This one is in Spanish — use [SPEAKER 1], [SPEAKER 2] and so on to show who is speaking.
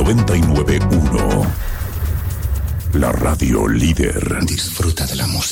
[SPEAKER 1] 991. La radio líder.
[SPEAKER 2] Disfruta de la música.